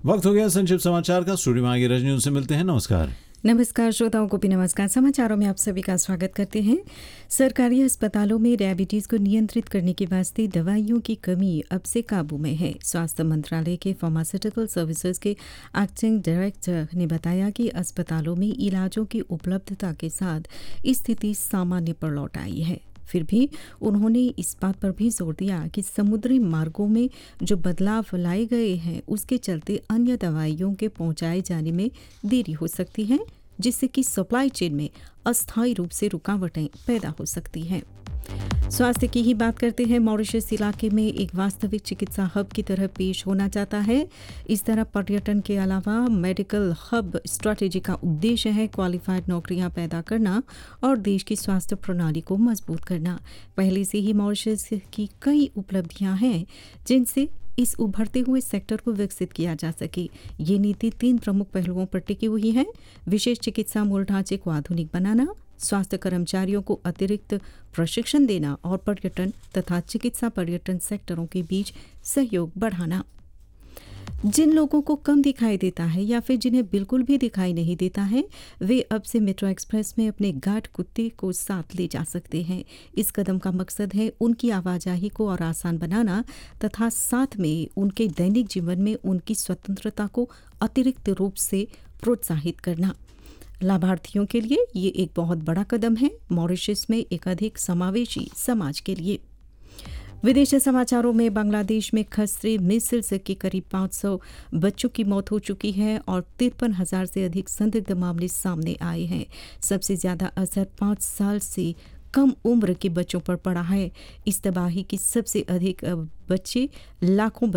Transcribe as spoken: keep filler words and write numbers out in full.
वक्त हो गया संक्षिप्त समाचार का। स्टूडियो में आगे रजनी, उनसे मिलते हैं। नमस्कार। नमस्कार श्रोताओं को भी नमस्कार। समाचारों में आप सभी का स्वागत करते हैं। सरकारी अस्पतालों में डायबिटीज़ को नियंत्रित करने के वास्ते दवाइयों की कमी अब से काबू में है। स्वास्थ्य मंत्रालय के फार्मास्यूटिकल सर्विसेज के एक्टिंग डायरेक्टर ने बताया कि अस्पतालों में इलाजों की उपलब्धता के साथ स्थिति सामान्य पर लौट आई है। फिर भी उन्होंने इस बात पर भी जोर दिया कि समुद्री मार्गों में जो बदलाव लाए गए हैं उसके चलते अन्य दवाइयों के पहुंचाए जाने में देरी हो सकती है, जिससे कि सप्लाई चेन में अस्थायी रूप से रुकावटें पैदा हो सकती हैं। स्वास्थ्य की ही बात करते हैं। मॉरिशस इलाके में एक वास्तविक चिकित्सा हब की तरह पेश होना चाहता है। इस तरह पर्यटन के अलावा मेडिकल हब स्ट्रैटेजी का उद्देश्य है क्वालिफाइड नौकरियां पैदा करना और देश की स्वास्थ्य प्रणाली को मजबूत करना। पहले से ही मॉरिशस की कई उपलब्धियां हैं जिनसे इस उभरते हुए सेक्टर को विकसित किया जा सके। ये नीति तीन प्रमुख पहलुओं पर टिकी हुई है: विशेष चिकित्सा मूल ढांचे को आधुनिक बनाना, स्वास्थ्य कर्मचारियों को अतिरिक्त प्रशिक्षण देना और पर्यटन तथा चिकित्सा पर्यटन सेक्टरों के बीच सहयोग बढ़ाना। जिन लोगों को कम दिखाई देता है या फिर जिन्हें बिल्कुल भी दिखाई नहीं देता है, वे अब से मेट्रो एक्सप्रेस में अपने गार्ड कुत्ते को साथ ले जा सकते हैं। इस कदम का मकसद है उनकी आवाजाही को और आसान बनाना तथा साथ में उनके दैनिक जीवन में उनकी स्वतंत्रता को अतिरिक्त रूप से प्रोत्साहित करना। लाभार्थियों के लिए ये एक बहुत बड़ा कदम है, मॉरिशस में एक अधिक समावेशी समाज के लिए। विदेशी समाचारों में बांग्लादेश में खसरे मिसल्स के करीब पाँच सौ बच्चों की मौत हो चुकी है और तिरपन हजार से अधिक संदिग्ध मामले सामने आए हैं। सबसे ज़्यादा असर पाँच साल से कम उम्र के बच्चों पर पड़ा है। इस तबाही की सबसे अधिक बच्चे लाखों